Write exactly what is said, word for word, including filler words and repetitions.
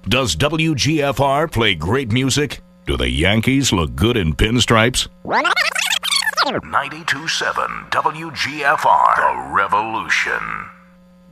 Does W G F R play great music? Do the Yankees look good in pinstripes? ninety-two point seven W G F R, The Revolution.